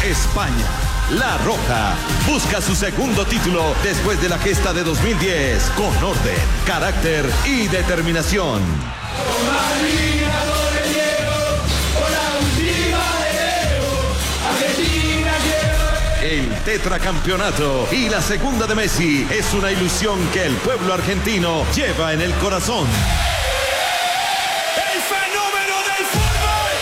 España. La Roja busca su segundo título después de la gesta de 2010 con orden, carácter y determinación. El tetracampeonato y la segunda de Messi es una ilusión que el pueblo argentino lleva en el corazón. ¡El fenómeno del fútbol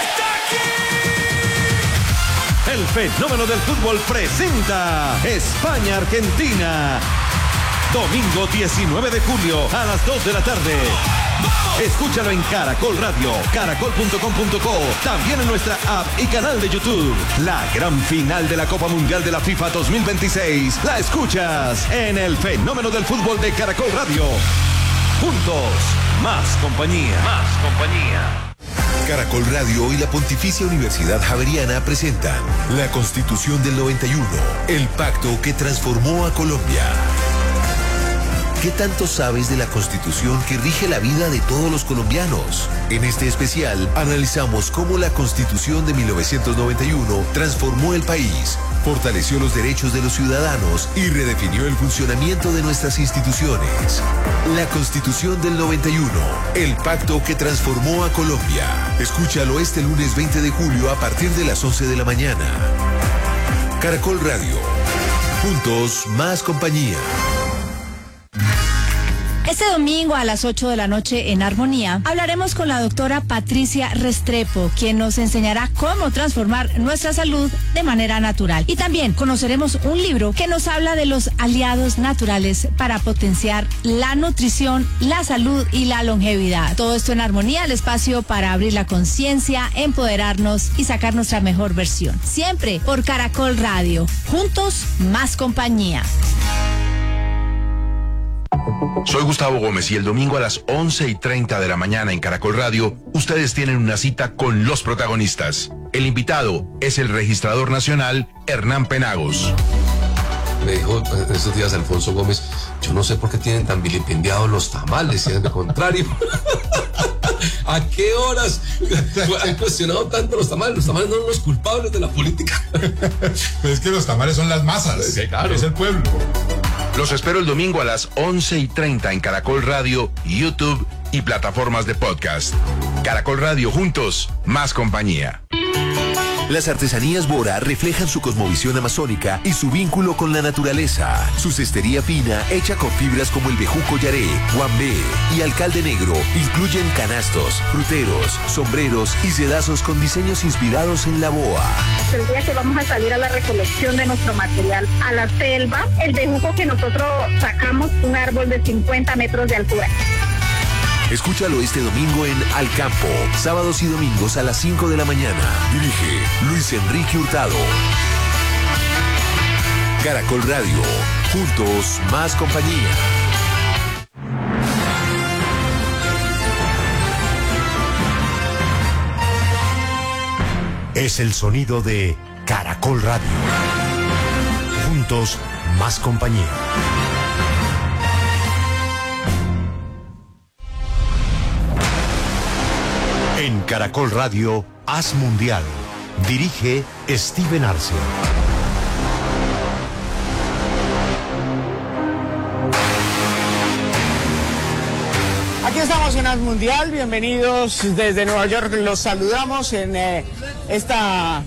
está aquí! El fenómeno del fútbol presenta España-Argentina. Domingo 19 de julio a las 2 de la tarde. Escúchalo en Caracol Radio, caracol.com.co, también en nuestra app y canal de YouTube. La gran final de la Copa Mundial de la FIFA 2026 la escuchas en el fenómeno del fútbol de Caracol Radio. Juntos, más compañía. Más compañía. Caracol Radio y la Pontificia Universidad Javeriana presentan la Constitución del 91, el pacto que transformó a Colombia. ¿Qué tanto sabes de la Constitución que rige la vida de todos los colombianos? En este especial analizamos cómo la Constitución de 1991 transformó el país, fortaleció los derechos de los ciudadanos y redefinió el funcionamiento de nuestras instituciones. La Constitución del 91, el pacto que transformó a Colombia. Escúchalo este lunes 20 de julio a partir de las 11 de la mañana. Caracol Radio. Juntos, más compañía. Este domingo a las 8 de la noche en Armonía hablaremos con la doctora Patricia Restrepo, quien nos enseñará cómo transformar nuestra salud de manera natural. Y también conoceremos un libro que nos habla de los aliados naturales para potenciar la nutrición, la salud y la longevidad. Todo esto en Armonía, el espacio para abrir la conciencia, empoderarnos y sacar nuestra mejor versión. Siempre por Caracol Radio. Juntos, más compañía. Soy Gustavo Gómez y el domingo a las 11:30 de la mañana en Caracol Radio, ustedes tienen una cita con los protagonistas. El invitado es el registrador nacional Hernán Penagos. Me dijo en estos días Alfonso Gómez, yo no sé por qué tienen tan vilipendiados los tamales, si es lo contrario. ¿A qué horas han cuestionado tanto los tamales? Los tamales no son los culpables de la política. Pues es que los tamales son las masas, sí, claro. Es el pueblo. Los espero el domingo a las 11:30 en Caracol Radio, YouTube y plataformas de podcast. Caracol Radio, juntos, más compañía. Las artesanías Bora reflejan su cosmovisión amazónica y su vínculo con la naturaleza. Su cestería fina, hecha con fibras como el bejuco yaré, guambé y alcalde negro, incluyen canastos, fruteros, sombreros y sedazos con diseños inspirados en la boa. El día que vamos a salir a la recolección de nuestro material a la selva, el bejuco que nosotros sacamos, un árbol de 50 metros de altura. Escúchalo este domingo en Al Campo, sábados y domingos a las 5 de la mañana. Dirige Luis Enrique Hurtado. Caracol Radio, juntos, más compañía. Es el sonido de Caracol Radio. Juntos, más compañía. En Caracol Radio, Haz Mundial. Dirige Steven Arce. Aquí estamos en Haz Mundial, bienvenidos desde Nueva York, los saludamos en esta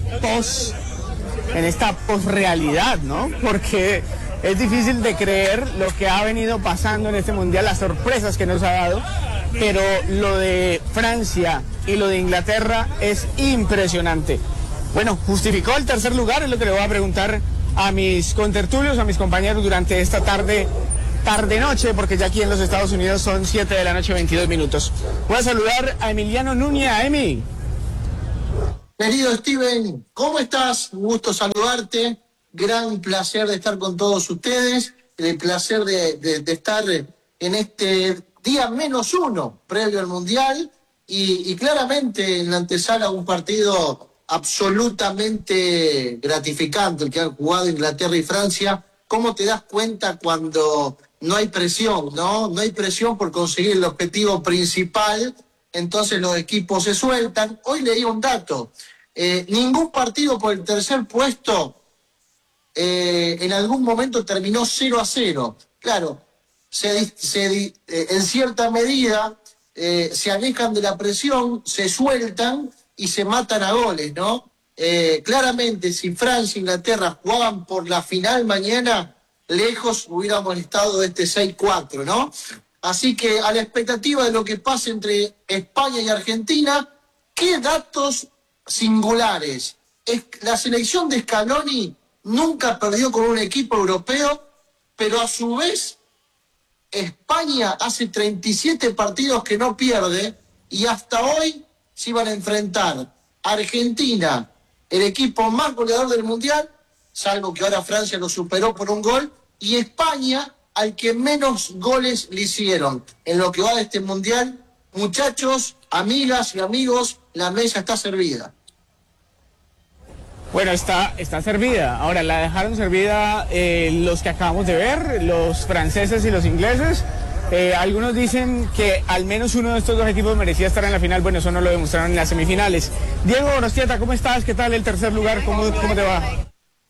posrealidad, ¿no? Porque es difícil de creer lo que ha venido pasando en este Mundial, las sorpresas que nos ha dado, pero lo de Francia y lo de Inglaterra es impresionante. Bueno, justificó el tercer lugar, es lo que le voy a preguntar a mis contertulios, a mis compañeros durante esta tarde-noche, porque ya aquí en los Estados Unidos son 7 de la noche, 22 minutos. Voy a saludar a Emiliano Núñez, a Emi. Querido Steven, ¿cómo estás? Un gusto saludarte, gran placer de estar con todos ustedes, el placer de estar en este día -1 previo al Mundial y claramente en la antesala un partido absolutamente gratificante, el que han jugado Inglaterra y Francia. ¿Cómo te das cuenta cuando no hay presión, ¿no? No hay presión por conseguir el objetivo principal, entonces los equipos se sueltan. Hoy leí un dato, Ningún partido por el tercer puesto en algún momento terminó 0-0. Claro, en cierta medida se alejan de la presión, se sueltan y se matan a goles, ¿no? Claramente, si Francia e Inglaterra jugaban por la final mañana, lejos hubiéramos estado de este 6-4, ¿no? Así que a la expectativa de lo que pase entre España y Argentina, ¿qué datos singulares? La selección de Scaloni nunca perdió con un equipo europeo, pero a su vez España hace 37 partidos que no pierde y hasta hoy se iban a enfrentar Argentina, el equipo más goleador del Mundial, salvo que ahora Francia lo superó por un gol, y España, al que menos goles le hicieron en lo que va de este Mundial. Muchachos, amigas y amigos, la mesa está servida. Bueno, está servida. Ahora, la dejaron servida los que acabamos de ver, los franceses y los ingleses. Algunos dicen que al menos uno de estos dos equipos merecía estar en la final. Bueno, eso no lo demostraron en las semifinales. Diego Gorostieta, ¿cómo estás? ¿Qué tal el tercer lugar? ¿Cómo te va?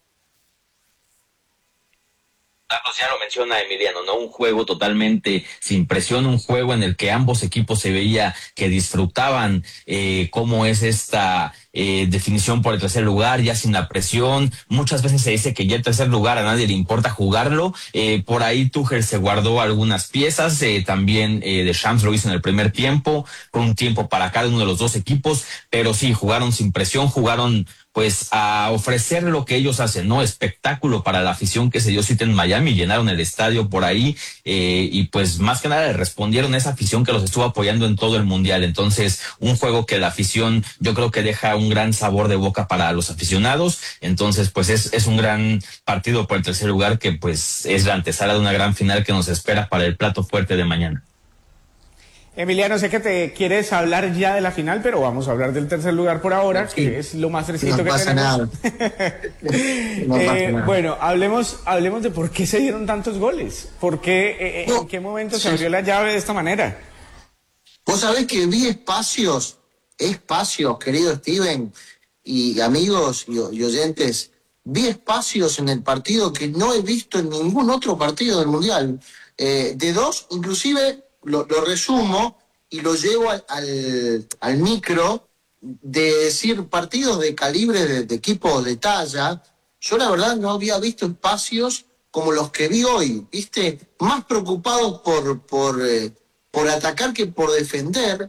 Carlos ya lo menciona Emiliano, ¿no? Un juego totalmente sin presión, un juego en el que ambos equipos se veía que disfrutaban cómo es esta definición por el tercer lugar, ya sin la presión. Muchas veces se dice que ya el tercer lugar a nadie le importa jugarlo. Por ahí Tuchel se guardó algunas piezas, también Deschamps lo hizo en el primer tiempo, con un tiempo para cada uno de los dos equipos, pero sí, jugaron sin presión, jugaron pues a ofrecer lo que ellos hacen, ¿no? Espectáculo para la afición que se dio cita en Miami, llenaron el estadio por ahí, y pues más que nada le respondieron a esa afición que los estuvo apoyando en todo el Mundial. Entonces, un juego que la afición yo creo que deja un gran sabor de boca para los aficionados. Entonces, pues es un gran partido por el tercer lugar que pues es la antesala de una gran final que nos espera para el plato fuerte de mañana. Emiliano, sé que te quieres hablar ya de la final, pero vamos a hablar del tercer lugar por ahora, sí, que es lo más fresquito que tenemos. Nada. No pasa nada. Bueno, hablemos de por qué se dieron tantos goles. ¿Por qué, en qué momento se abrió la llave de esta manera? Vos sabés que vi espacios, querido Steven, y amigos y oyentes, vi espacios en el partido que no he visto en ningún otro partido del Mundial. De dos, inclusive... Lo resumo y lo llevo al micro de decir partidos de calibre de equipo de talla. Yo la verdad no había visto espacios como los que vi hoy, ¿viste? Más preocupados por atacar que por defender.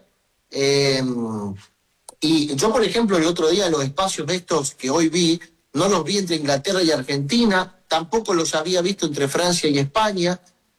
Y yo, por ejemplo, el otro día los espacios estos que hoy vi, no los vi entre Inglaterra y Argentina, tampoco los había visto entre Francia y España.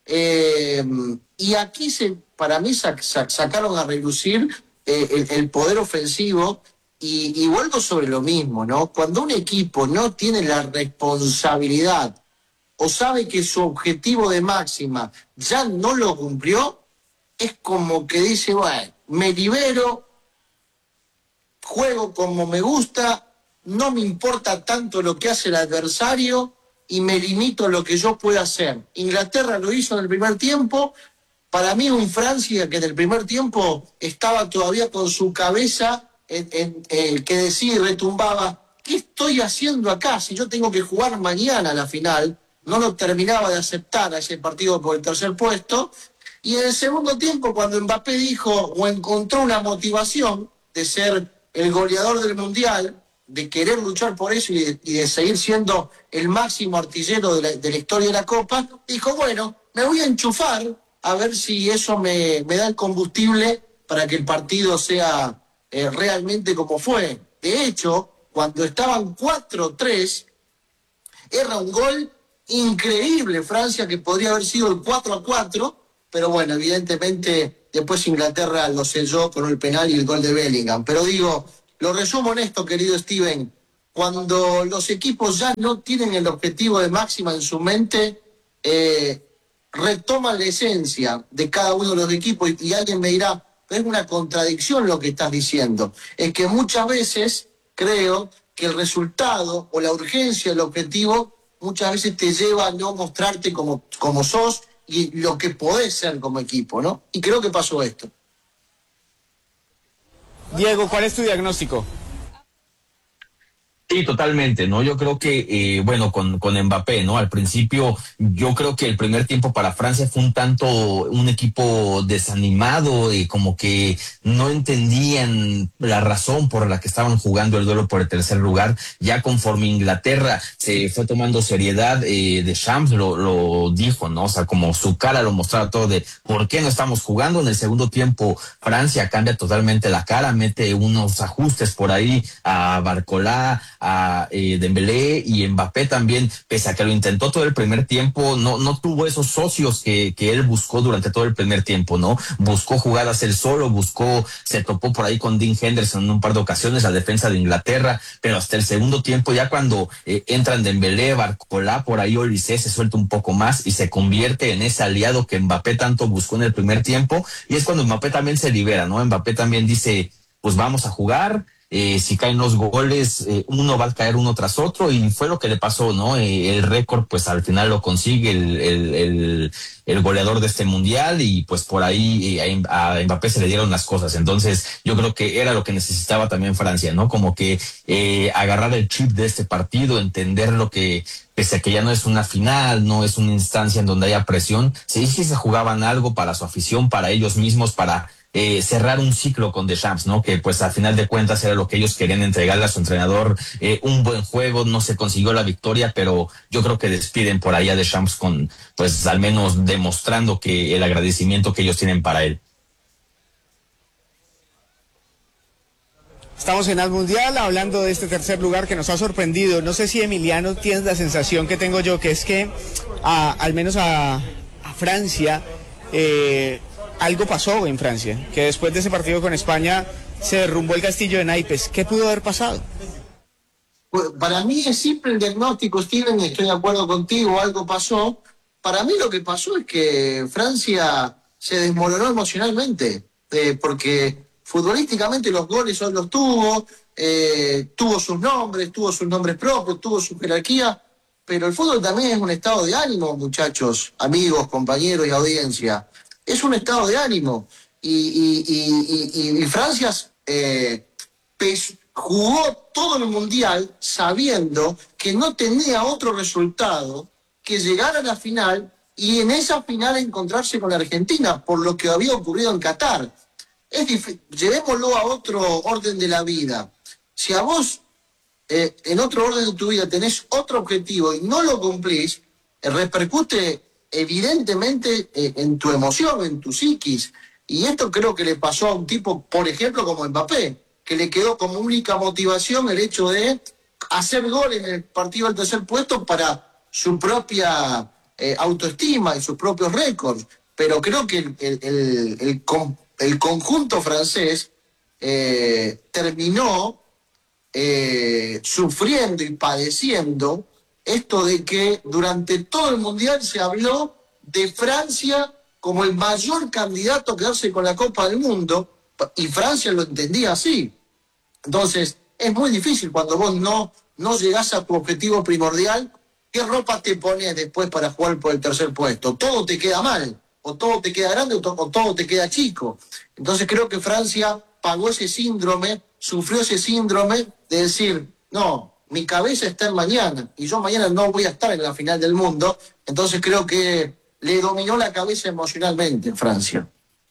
Y aquí para mí sacaron a relucir el poder ofensivo y vuelvo sobre lo mismo, ¿no? Cuando un equipo no tiene la responsabilidad o sabe que su objetivo de máxima ya no lo cumplió, es como que dice, bueno, me libero, juego como me gusta, no me importa tanto lo que hace el adversario y me limito a lo que yo pueda hacer. Inglaterra lo hizo en el primer tiempo. Para mí un Francia que en el primer tiempo estaba todavía con su cabeza que decía y retumbaba, ¿qué estoy haciendo acá? Si yo tengo que jugar mañana la final, no lo terminaba de aceptar a ese partido por el tercer puesto. Y en el segundo tiempo, cuando Mbappé dijo o encontró una motivación de ser el goleador del Mundial, de querer luchar por eso y de seguir siendo el máximo artillero de la historia de la Copa, dijo, bueno, me voy a enchufar a ver si eso me da el combustible para que el partido sea realmente como fue. De hecho, cuando estaban 4-3, era un gol increíble Francia, que podría haber sido el 4-4, pero bueno, evidentemente después Inglaterra lo selló con el penal y el gol de Bellingham. Pero digo, lo resumo en esto, querido Steven, cuando los equipos ya no tienen el objetivo de máxima en su mente, retoman la esencia de cada uno de los equipos y alguien me dirá, es una contradicción lo que estás diciendo. Es que muchas veces creo que el resultado o la urgencia del objetivo muchas veces te lleva a no mostrarte como sos y lo que podés ser como equipo, ¿no? Y creo que pasó esto. Diego, ¿cuál es tu diagnóstico? Sí, totalmente, ¿no? Yo creo que, bueno, con Mbappé, ¿no? Al principio, yo creo que el primer tiempo para Francia fue un equipo desanimado y como que no entendían la razón por la que estaban jugando el duelo por el tercer lugar. Ya conforme Inglaterra se fue tomando seriedad, Deschamps lo dijo, ¿no? O sea, como su cara lo mostraba todo de ¿por qué no estamos jugando? En el segundo tiempo, Francia cambia totalmente la cara, mete unos ajustes por ahí a Barcola, a Dembélé y Mbappé también, pese a que lo intentó todo el primer tiempo, no tuvo esos socios que él buscó durante todo el primer tiempo, ¿no? Buscó jugadas él solo, se topó por ahí con Dean Henderson en un par de ocasiones, la defensa de Inglaterra, pero hasta el segundo tiempo, ya cuando entran Dembélé, Barcola, por ahí Olise se suelta un poco más y se convierte en ese aliado que Mbappé tanto buscó en el primer tiempo, y es cuando Mbappé también se libera, ¿no? Mbappé también dice, pues vamos a jugar. Si caen los goles, uno va a caer uno tras otro, y fue lo que le pasó, ¿no? El récord, pues al final lo consigue el goleador de este mundial, y pues por ahí a Mbappé se le dieron las cosas. Entonces yo creo que era lo que necesitaba también Francia, ¿no? Como que agarrar el chip de este partido, entender lo que, pese a que ya no es una final, no es una instancia en donde haya presión, sí se jugaban algo para su afición, para ellos mismos, para cerrar un ciclo con Deschamps, ¿no? Que pues al final de cuentas era lo que ellos querían entregarle a su entrenador, un buen juego. No se consiguió la victoria, pero yo creo que despiden por ahí a Deschamps con, pues al menos demostrando que el agradecimiento que ellos tienen para él. Estamos en el Mundial hablando de este tercer lugar que nos ha sorprendido. No sé si, Emiliano, tienes la sensación que tengo yo, que es que al menos a Francia algo pasó en Francia, que después de ese partido con España se derrumbó el castillo de naipes. ¿Qué pudo haber pasado? Pues, para mí es simple el diagnóstico, Steven, y estoy de acuerdo contigo, algo pasó. Para mí lo que pasó es que Francia se desmoronó emocionalmente, porque futbolísticamente los goles hoy los tuvo, tuvo sus nombres propios, tuvo su jerarquía, pero el fútbol también es un estado de ánimo, muchachos, amigos, compañeros y audiencia. Es un estado de ánimo, y Francia jugó todo el mundial sabiendo que no tenía otro resultado que llegar a la final, y en esa final encontrarse con Argentina, por lo que había ocurrido en Qatar. Llevémoslo a otro orden de la vida. Si a vos, en otro orden de tu vida, tenés otro objetivo y no lo cumplís, repercute evidentemente en tu emoción, en tu psiquis. Y esto creo que le pasó a un tipo, por ejemplo, como Mbappé, que le quedó como única motivación el hecho de hacer gol en el partido del tercer puesto para su propia autoestima y sus propios récords. Pero creo que el conjunto francés terminó sufriendo y padeciendo esto de que durante todo el mundial se habló de Francia como el mayor candidato a quedarse con la Copa del Mundo, y Francia lo entendía así. Entonces, es muy difícil cuando vos no llegás a tu objetivo primordial. ¿Qué ropa te pones después para jugar por el tercer puesto? Todo te queda mal, o todo te queda grande, o todo te queda chico. Entonces creo que Francia pagó ese síndrome, sufrió ese síndrome de decir, no, mi cabeza está en mañana, y yo mañana no voy a estar en la final del mundo. Entonces creo que le dominó la cabeza emocionalmente en Francia.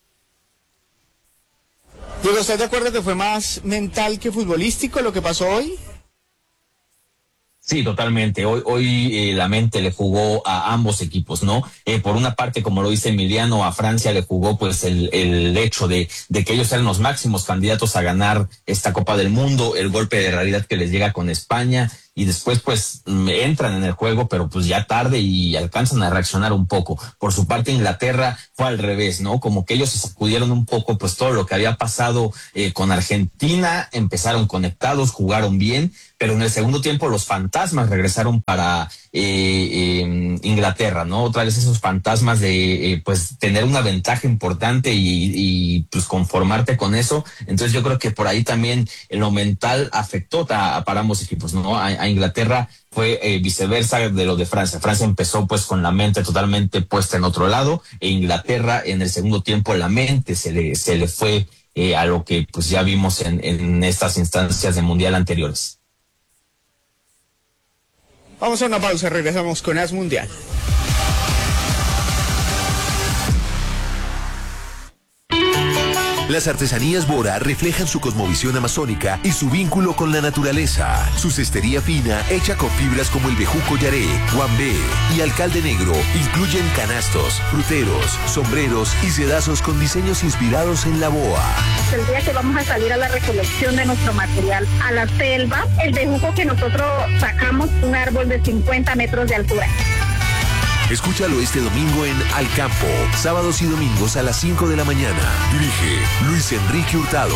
Diego, ¿estás de acuerdo que fue más mental que futbolístico lo que pasó hoy? Sí, totalmente. Hoy la mente le jugó a ambos equipos, ¿no? Por una parte, como lo dice Emiliano, a Francia le jugó pues el hecho de que ellos eran los máximos candidatos a ganar esta Copa del Mundo, el golpe de realidad que les llega con España, y después pues entran en el juego, pero pues ya tarde, y alcanzan a reaccionar un poco. Por su parte, Inglaterra fue al revés, ¿no? Como que ellos se sacudieron un poco pues todo lo que había pasado con Argentina, empezaron conectados, jugaron bien, pero en el segundo tiempo los fantasmas regresaron para Inglaterra, ¿no? Otra vez esos fantasmas de pues tener una ventaja importante y pues conformarte con eso. Entonces yo creo que por ahí también lo mental afectó para ambos equipos, ¿no? A Inglaterra fue viceversa de lo de Francia. Francia empezó pues con la mente totalmente puesta en otro lado, e Inglaterra en el segundo tiempo la mente se le fue a lo que pues ya vimos en estas instancias de mundial anteriores. Vamos a una pausa, regresamos con As Mundial. Las artesanías Bora reflejan su cosmovisión amazónica y su vínculo con la naturaleza. Su cestería fina, hecha con fibras como el bejuco yaré, guambé y alcalde negro, incluyen canastos, fruteros, sombreros y sedazos con diseños inspirados en la boa. El día que vamos a salir a la recolección de nuestro material a la selva, el bejuco que nosotros sacamos, un árbol de 50 metros de altura. Escúchalo este domingo en Al Campo, sábados y domingos a las 5 de la mañana. Dirige Luis Enrique Hurtado.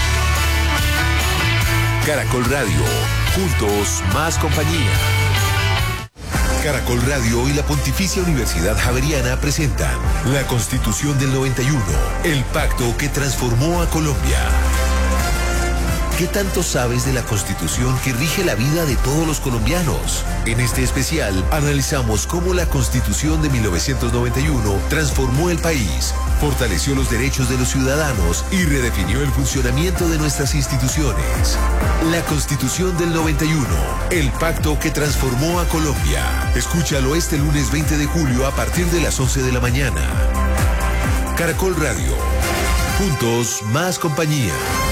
Caracol Radio, juntos más compañía. Caracol Radio y la Pontificia Universidad Javeriana presentan la Constitución del 91, el pacto que transformó a Colombia. ¿Qué tanto sabes de la Constitución que rige la vida de todos los colombianos? En este especial analizamos cómo la Constitución de 1991 transformó el país, fortaleció los derechos de los ciudadanos y redefinió el funcionamiento de nuestras instituciones. La Constitución del 91, el pacto que transformó a Colombia. Escúchalo este lunes 20 de julio a partir de las 11 de la mañana. Caracol Radio. Juntos más compañía.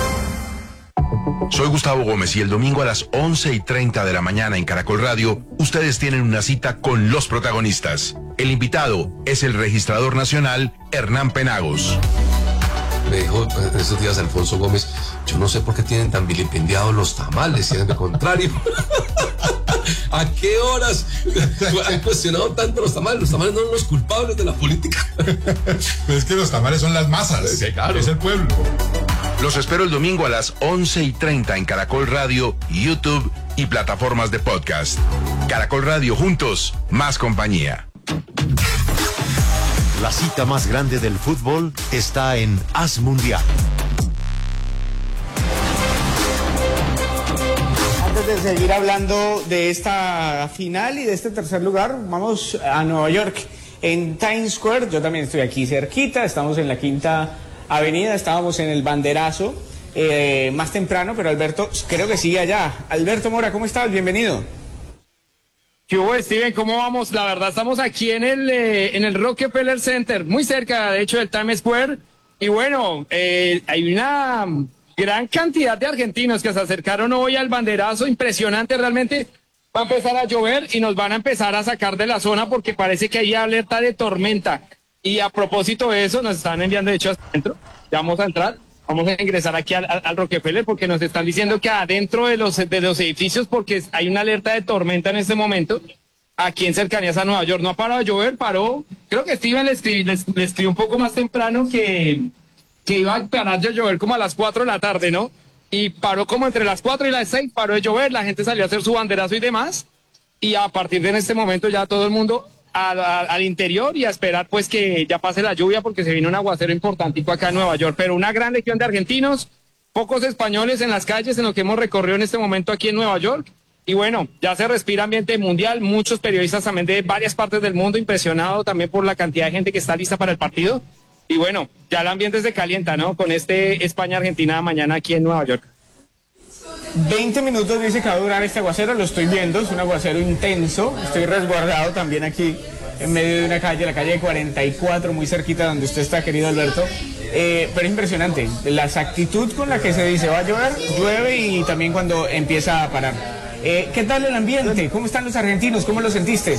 Soy Gustavo Gómez y el domingo a las 11:30 de la mañana en Caracol Radio, ustedes tienen una cita con los protagonistas. El invitado es el registrador nacional Hernán Penagos. Me dijo en esos días Alfonso Gómez, yo no sé por qué tienen tan vilipendiados los tamales, si es de contrario. ¿A qué horas han cuestionado tanto los tamales? Los tamales no son los culpables de la política. Pues es que los tamales son las masas, sí, claro. Es el pueblo. Los espero el domingo a las 11:30 en Caracol Radio, YouTube y plataformas de podcast. Caracol Radio, juntos, más compañía. La cita más grande del fútbol está en As Mundial. Antes de seguir hablando de esta final y de este tercer lugar, vamos a Nueva York, en Times Square. Yo también estoy aquí cerquita, estamos en la Quinta Avenida, estábamos en el banderazo más temprano, pero Alberto creo que sigue allá. Alberto Mora, ¿cómo estás? Bienvenido. ¿Qué hubo, Steven? ¿Cómo vamos? La verdad, estamos aquí en el Rockefeller Center, muy cerca, de hecho, del Times Square. Y bueno, hay una gran cantidad de argentinos que se acercaron hoy al banderazo, impresionante realmente. Va a empezar a llover y nos van a empezar a sacar de la zona porque parece que hay alerta de tormenta. Y a propósito de eso, nos están enviando, de hecho, hasta adentro. Ya vamos a entrar, vamos a ingresar aquí al Rockefeller porque nos están diciendo que adentro de los edificios, porque hay una alerta de tormenta en este momento, aquí en cercanías a Nueva York. No ha parado de llover, paró. Creo que Steven le escribió un poco más temprano que iba a parar de llover como a las 4 de la tarde, ¿no? Y paró como entre las 4 y las 6, paró de llover, la gente salió a hacer su banderazo y demás. Y a partir de este momento ya todo el mundo al interior y a esperar pues que ya pase la lluvia porque se viene un aguacero importantico acá en Nueva York. Pero una gran legión de argentinos, pocos españoles en las calles en lo que hemos recorrido en este momento aquí en Nueva York. Y bueno, ya se respira ambiente mundial, muchos periodistas también de varias partes del mundo, impresionados también por la cantidad de gente que está lista para el partido. Y bueno, ya el ambiente se calienta, ¿no? Con este España-Argentina mañana aquí en Nueva York. 20 minutos dice que va a durar este aguacero, lo estoy viendo, es un aguacero intenso, estoy resguardado también aquí en medio de una calle, la calle 44, muy cerquita donde usted está, querido Alberto, pero es impresionante, la exactitud con la que se dice va a llover, llueve y también cuando empieza a parar. ¿Qué tal el ambiente? ¿Cómo están los argentinos? ¿Cómo lo sentiste?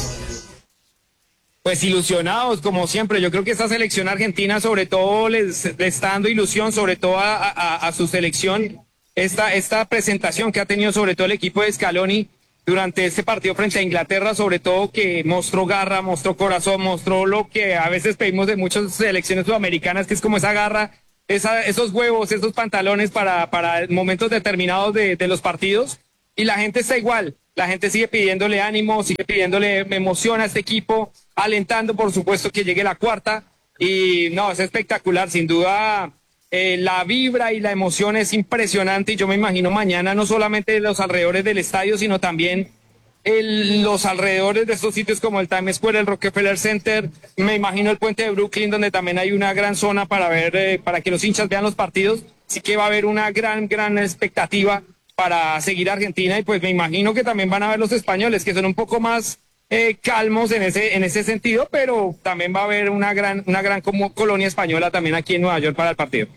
Pues ilusionados, como siempre. Yo creo que esta selección argentina sobre todo les está dando ilusión, sobre todo a su selección. Esta presentación que ha tenido sobre todo el equipo de Scaloni durante este partido frente a Inglaterra, sobre todo que mostró garra, mostró corazón, mostró lo que a veces pedimos de muchas selecciones sudamericanas, que es como esa garra, esos huevos, esos pantalones para momentos determinados de los partidos. Y la gente está igual, la gente sigue pidiéndole ánimo, sigue pidiéndole emoción a este equipo, alentando por supuesto que llegue la cuarta. Y no, es espectacular, sin duda. La vibra y la emoción es impresionante y yo me imagino mañana no solamente los alrededores del estadio, sino también los alrededores de estos sitios como el Times Square, el Rockefeller Center, me imagino el puente de Brooklyn donde también hay una gran zona para ver, para que los hinchas vean los partidos, así que va a haber una gran expectativa para seguir a Argentina, y pues me imagino que también van a ver los españoles, que son un poco más calmos en ese sentido, pero también va a haber una gran como colonia española también aquí en Nueva York para el partido.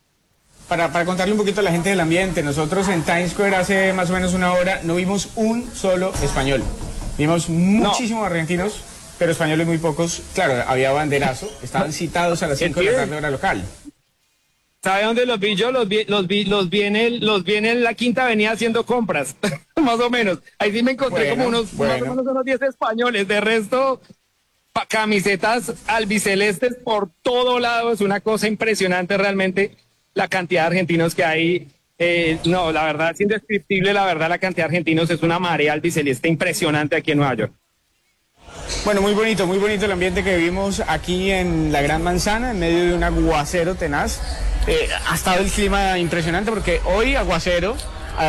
Para contarle un poquito a la gente del ambiente, nosotros en Times Square hace más o menos una hora no vimos un solo español. Vimos muchísimos argentinos, pero españoles muy pocos. Claro, había banderazo, estaban citados a las 5 de la tarde hora local. ¿Sabe dónde los vi yo? Los vi en la Quinta Avenida haciendo compras, más o menos. Ahí sí me encontré como más o menos unos 10 españoles. De resto, camisetas albicelestes por todo lado. Es una cosa impresionante realmente la cantidad de argentinos que hay. No, la verdad es indescriptible, la verdad la cantidad de argentinos, es una marea albiceleste impresionante aquí en Nueva York. Bueno, muy bonito el ambiente que vivimos aquí en la Gran Manzana, en medio de un aguacero tenaz. Ha estado el clima impresionante porque hoy aguacero,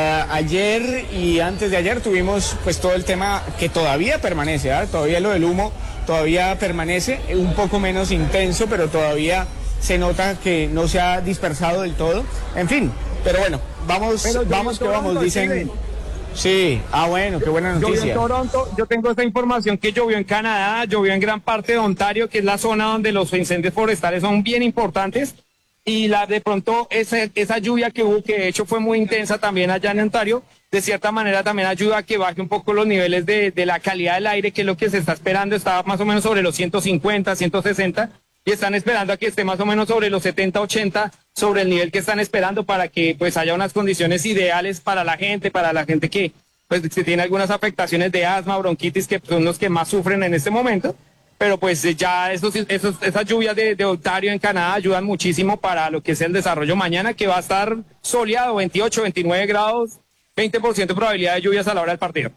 ayer y antes de ayer tuvimos pues todo el tema que todavía permanece, ¿eh? Todavía lo del humo todavía permanece, un poco menos intenso, pero todavía se nota que no se ha dispersado del todo. En fin, pero bueno, vamos que vamos, dicen. Sí, bueno, qué buena noticia. Llovió en Toronto, yo tengo esta información que llovió en Canadá, llovió en gran parte de Ontario, que es la zona donde los incendios forestales son bien importantes, y de pronto esa lluvia que hubo, que de hecho fue muy intensa también allá en Ontario, de cierta manera también ayuda a que baje un poco los niveles de la calidad del aire, que es lo que se está esperando. Estaba más o menos sobre los 150, 160, y están esperando a que esté más o menos sobre los 70, 80, sobre el nivel que están esperando, para que pues haya unas condiciones ideales para la gente que pues que tiene algunas afectaciones de asma, bronquitis, que son los que más sufren en este momento. Pero pues ya esas lluvias de Ontario en Canadá ayudan muchísimo para lo que es el desarrollo mañana, que va a estar soleado, 28, 29 grados, 20% de probabilidad de lluvias a la hora del partido.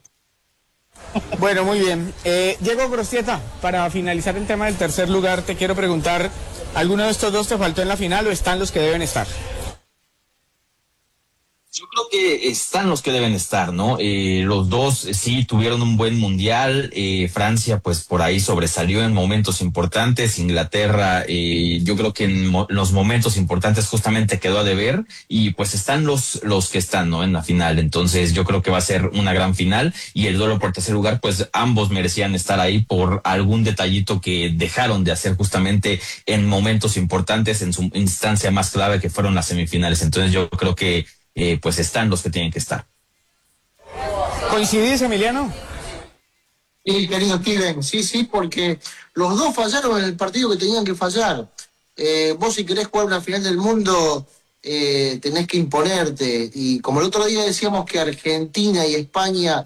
Bueno, muy bien. Diego Grostieta, para finalizar el tema del tercer lugar, te quiero preguntar, ¿alguno de estos dos te faltó en la final o están los que deben estar? Yo creo que están los que deben estar, ¿no? Los dos sí tuvieron un buen mundial. Francia, pues por ahí sobresalió en momentos importantes. Inglaterra, yo creo que en los momentos importantes justamente quedó a deber. Y pues están los que están, ¿no? En la final. Entonces yo creo que va a ser una gran final. Y el duelo por tercer lugar, pues ambos merecían estar ahí por algún detallito que dejaron de hacer justamente en momentos importantes, en su instancia más clave, que fueron las semifinales. Entonces yo creo que pues están los que tienen que estar. ¿Coincidís, Emiliano? Sí, querido Steven, sí, porque los dos fallaron en el partido que tenían que fallar. Vos, si querés jugar una final del mundo, tenés que imponerte. Y como el otro día decíamos que Argentina y España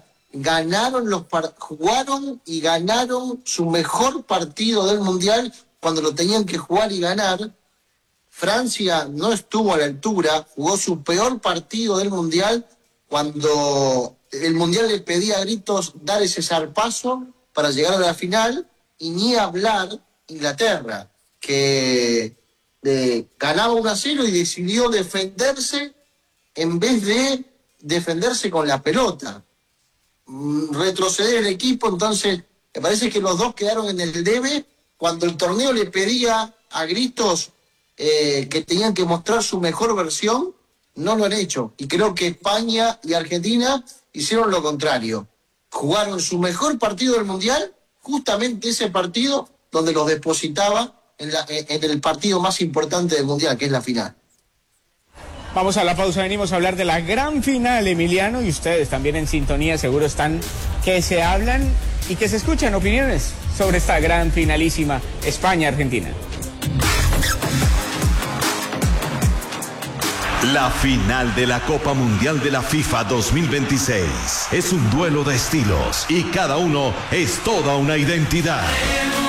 jugaron y ganaron su mejor partido del mundial cuando lo tenían que jugar y ganar. Francia no estuvo a la altura, jugó su peor partido del Mundial cuando el Mundial le pedía a gritos dar ese zarpazo para llegar a la final, y ni hablar Inglaterra, que ganaba 1-0 y decidió defenderse en vez de defenderse con la pelota. Retroceder el equipo, entonces me parece que los dos quedaron en el debe cuando el torneo le pedía a gritos que tenían que mostrar su mejor versión. No lo han hecho, y creo que España y Argentina hicieron lo contrario, jugaron su mejor partido del Mundial, justamente ese partido donde los depositaba en el partido más importante del Mundial, que es la final. Vamos a la pausa, venimos a hablar de la gran final, Emiliano, y ustedes también en sintonía seguro están, que se hablan y que se escuchan opiniones sobre esta gran finalísima España-Argentina. La final de la Copa Mundial de la FIFA 2026 es un duelo de estilos y cada uno es toda una identidad.